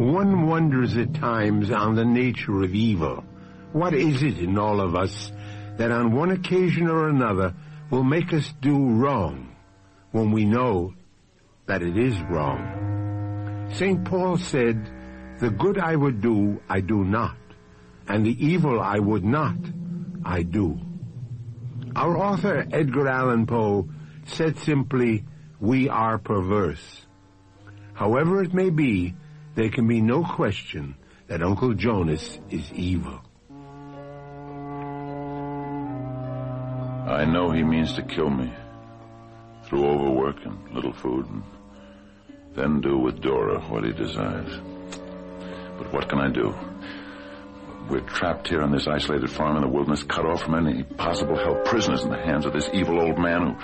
One wonders at times on the nature of evil. What is it in all of us that on one occasion or another will make us do wrong when we know that it is wrong? St. Paul said, "The good I would do, I do not, and the evil I would not, I do." Our author, Edgar Allan Poe, said simply, "We are perverse." However it may be, there can be no question that Uncle Jonas is evil. I know he means to kill me through overwork and little food, and then do with Dora what he desires. But what can I do? We're trapped here on this isolated farm in the wilderness, cut off from any possible help, prisoners in the hands of this evil old man who...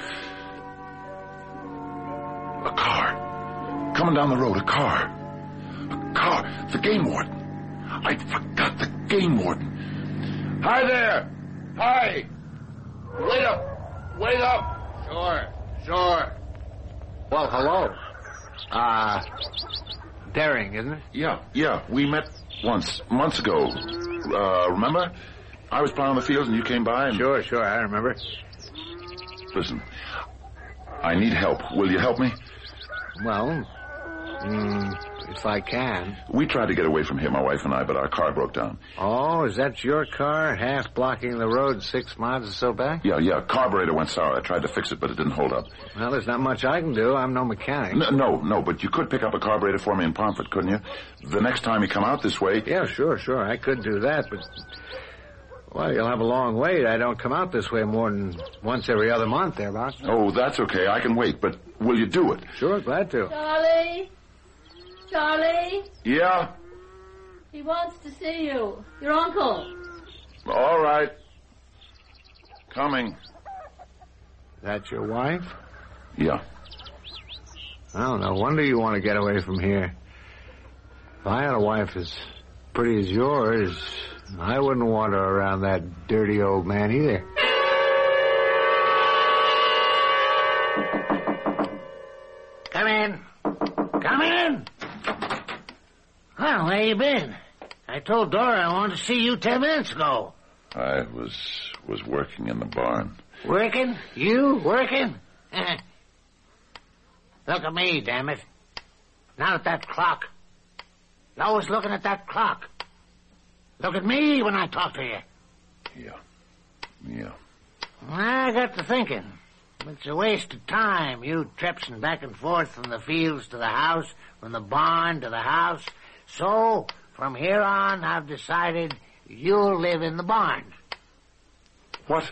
A car. Coming down the road, a car. A car. The game warden. I forgot the game warden. Hi there. Hi. Wait up. Wait up. Sure. Well, hello. Daring, isn't it? Yeah. We met once, months ago. Remember? I was plowing the fields and you came by and... Sure, I remember. Listen, I need help. Will you help me? Well, if I can. We tried to get away from here, my wife and I, but our car broke down. Oh, is that your car, half blocking the road 6 miles or so back? Yeah, carburetor went sour. I tried to fix it, but it didn't hold up. Well, there's not much I can do. I'm no mechanic. No, but you could pick up a carburetor for me in Pomfret, couldn't you? The next time you come out this way... Yeah, sure. I could do that, but... Well, you'll have a long wait. I don't come out this way more than once every other month, thereabouts. Oh, that's okay. I can wait, but will you do it? Sure, glad to. Charlie? Yeah? He wants to see you. Your uncle. All right. Coming. That your wife? Yeah. Well, no wonder you want to get away from here. If I had a wife as pretty as yours, I wouldn't want her around that dirty old man either. Come in. Well, where you been? I told Dora I wanted to see you 10 minutes ago. I was working in the barn. Working? You working? Look at me, damn it. Not at that clock. You're always looking at that clock. Look at me when I talk to you. Yeah. I got to thinking. It's a waste of time, you tripsing back and forth from the fields to the house, from the barn to the house. So, from here on, I've decided you'll live in the barn. What?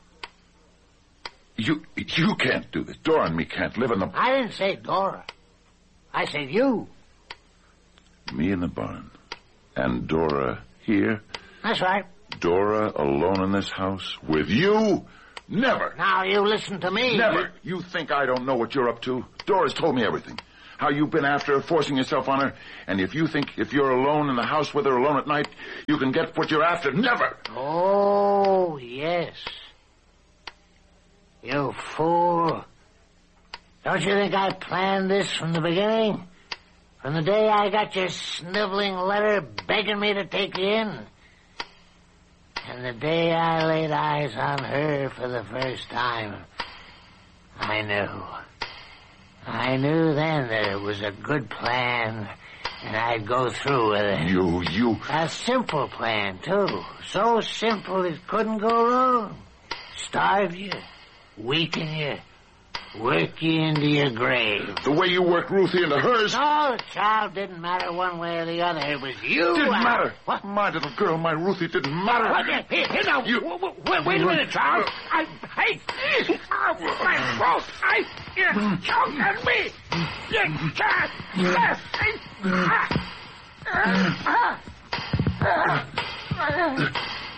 You can't do this. Dora and me can't live in the... I didn't say Dora. I said you. Me in the barn. And Dora here? That's right. Dora alone in this house? With you? Never. Now, you listen to me. Never. You think I don't know what you're up to? Dora's told me everything. How you've been after her, forcing yourself on her. And if you think if you're alone in the house with her alone at night, you can get what you're after. Never. Oh, yes. You fool. Don't you think I planned this from the beginning? From the day I got your sniveling letter begging me to take you in? And the day I laid eyes on her for the first time, I knew. I knew then that it was a good plan, and I'd go through with it. You... A simple plan, too. So simple it couldn't go wrong. Starve you, weaken you, work you into your grave. The way you worked Ruthie into hers... No, the child didn't matter one way or the other. It was you. Didn't matter. What? My little girl, my Ruthie, didn't matter. What? Here now. Wait a minute, child. Hey. Oh, my throat. You choked at me. You can't.